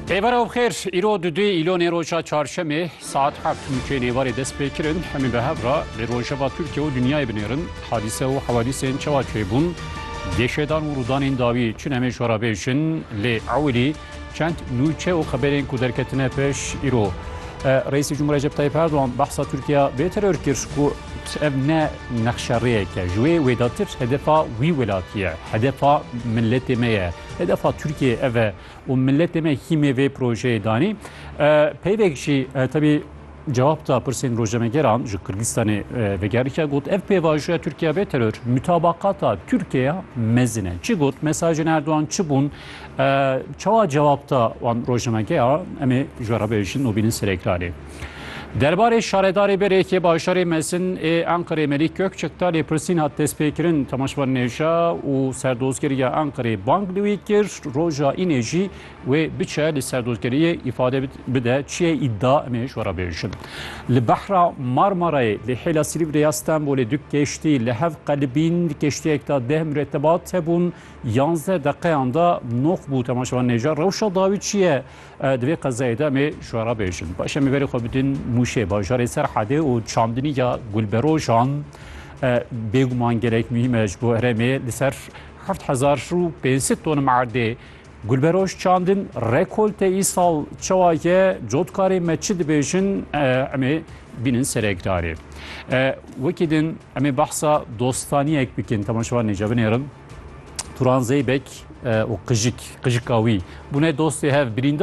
Eyvara bxêr, îro dudê îlonê roja çarşemê saat 7 nêvarê dest pê kirin hemî bi hev re li rojeva Tirkiye û dunyayê binêrin hadîse û hewedîsên çawa çêbûn gêşedan û rûdanên dawî çin em ê jwara bêjin lê ewilî çend nûçe û xeberên ku derketine pêş îro. Reîsê Cumhuriyê Recep Tayyip Erdoğan behsa Tirkiye bêterör kir ku ev ne nexşeriyeke ji wê wêdatir hedefa wî welatî ye, hedefa milletê me ye, hedefa Tirkiye ev e û milletê me hîmê vê projeyê danî. Peyvek jî tabii cevap da pirsên rojnamegeran ji Kırgızistanê vegerike got ev pêvajoya Tirkiye bêterör mütabakata Tirkiye mezin e. Çi got mesajên Erdoğan çi bûn çawa cevapta wan rojnamegeya em ê jwara bêjin û bînin serêklarê. Derbarê şaredarê berêkê bajarê mezin ê Enqerê Melîk Gökçek lê pirsîn hat destpêkirin temaşvan nêja û serdozgeriya Enqerê bang li wî kir roja înê jî wê biçe li serdozgeriyê îfade bide çiyê îddia em ê jwara bêjin. Li behra Marmarayê li hêla Silivriya ya Stenbolê duk geştî li hev qelibîn geştiyek da deh mürettebat hebûn 11 deqeyan da nox bû temaşvan nêja rewşa dawî çi ye divê qezayê de em ê jwara bêjin. Baş em ê verê xwe bidin Mûşê bajarê Serhedê û çandiniya Gulberojan bêguman gelek mühîm e ji bo herêmê li ser 7500 ton merdê Gulberoj çandin rekolte îsal çawa ye cotkarê me çi dibêjin em ê bînin serêkdarê. Wekî din em ê behsa dostaniyek bikin temaşvan nêja binêrin Turan Zeybek û qijika wî bûne dostê hev birînda